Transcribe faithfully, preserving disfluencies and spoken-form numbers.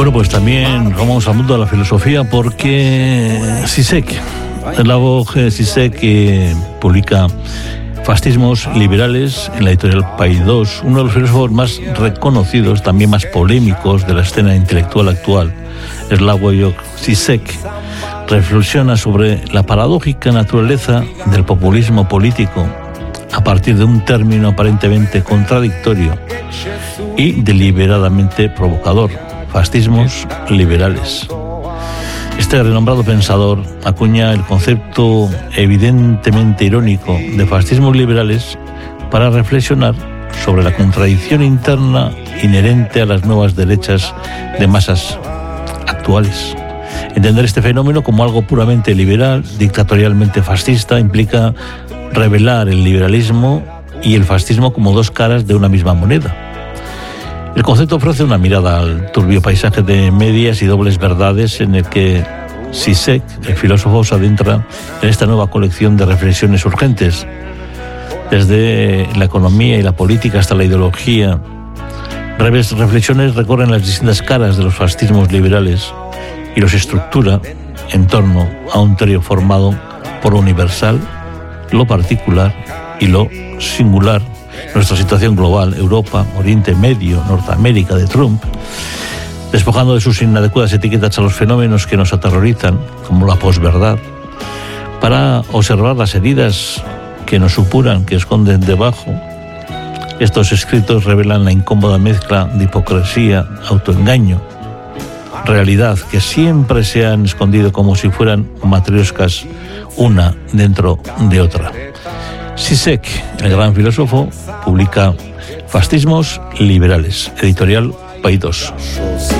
Bueno, pues también vamos al mundo de la filosofía porque Zizek, Slavoj Zizek, que publica Fascismos liberales en la editorial Paidós, uno de los filósofos más reconocidos, también más polémicos de la escena intelectual actual. Slavoj Zizek reflexiona sobre la paradójica naturaleza del populismo político a partir de un término aparentemente contradictorio y deliberadamente provocador: fascismos liberales. Este renombrado pensador acuña el concepto evidentemente irónico de fascismos liberales para reflexionar sobre la contradicción interna inherente a las nuevas derechas de masas actuales. Entender este fenómeno como algo puramente liberal, dictatorialmente fascista, implica revelar el liberalismo y el fascismo como dos caras de una misma moneda. El concepto ofrece una mirada al turbio paisaje de medias y dobles verdades en el que Zizek, el filósofo, se adentra en esta nueva colección de reflexiones urgentes. Desde la economía y la política hasta la ideología, breves reflexiones recorren las distintas caras de los fascismos liberales y los estructura en torno a un trío formado por lo universal, lo particular y lo singular. Nuestra situación global, Europa, Oriente Medio, Norteamérica de Trump, despojando de sus inadecuadas etiquetas a los fenómenos que nos aterrorizan, como la posverdad, para observar las heridas que nos supuran, que esconden debajo. Estos escritos revelan la incómoda mezcla de hipocresía, autoengaño, realidad, que siempre se han escondido como si fueran matrioscas, una dentro de otra. Zizek, el gran filósofo, publica Fascismos liberales, editorial Paidós.